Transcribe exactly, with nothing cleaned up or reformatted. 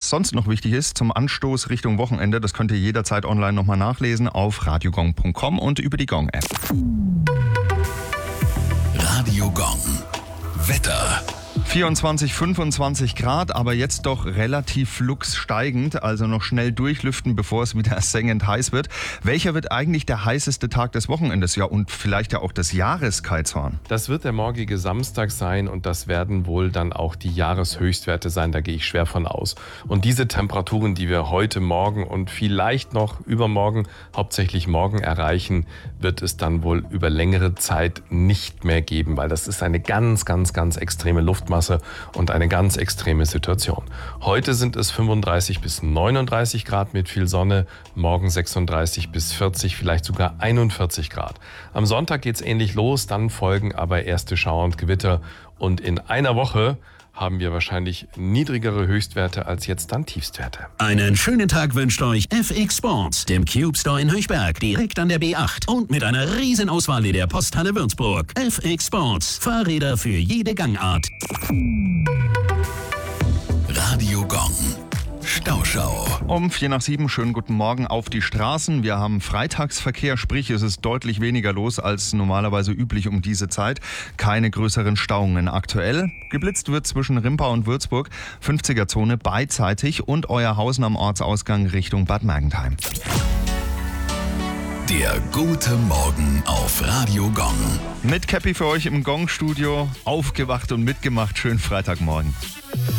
sonst noch wichtig ist zum Anstoß Richtung Wochenende, das könnt ihr jederzeit online nochmal nachlesen auf radiogong punkt com und über die Gong-App. Radio Gong. Wetter. vierundzwanzig, fünfundzwanzig Grad, aber jetzt doch relativ flugs steigend, also noch schnell durchlüften, bevor es wieder sengend heiß wird. Welcher wird eigentlich der heißeste Tag des Wochenendes? Ja, und vielleicht ja auch des Jahres, Kai Zorn? Das wird der morgige Samstag sein und das werden wohl dann auch die Jahreshöchstwerte sein, da gehe ich schwer von aus. Und diese Temperaturen, die wir heute Morgen und vielleicht noch übermorgen, hauptsächlich morgen erreichen, wird es dann wohl über längere Zeit nicht mehr geben, weil das ist eine ganz, ganz, ganz extreme Luftmasse und eine ganz extreme Situation. Heute sind es fünfunddreißig bis neununddreißig Grad mit viel Sonne, morgen sechsunddreißig bis vierzig, vielleicht sogar einundvierzig Grad. Am Sonntag geht es ähnlich los, dann folgen aber erste Schauer und Gewitter und in einer Woche haben wir wahrscheinlich niedrigere Höchstwerte als jetzt dann Tiefstwerte. Einen schönen Tag wünscht euch F X Sports, dem Cube Store in Höchberg, direkt an der B acht und mit einer riesen Auswahl in der Posthalle Würzburg. F X Sports, Fahrräder für jede Gangart. Radio Gong. Stauschau. Um vier nach sieben, schönen guten Morgen auf die Straßen. Wir haben Freitagsverkehr, sprich es ist deutlich weniger los als normalerweise üblich um diese Zeit. Keine größeren Stauungen aktuell. Geblitzt wird zwischen Rimpau und Würzburg, fünfziger-Zone beidseitig und Euerhausen am Ortsausgang Richtung Bad Mergentheim. Der gute Morgen auf Radio Gong. Mit Cappy für euch im Gong-Studio, aufgewacht und mitgemacht. Schönen Freitagmorgen.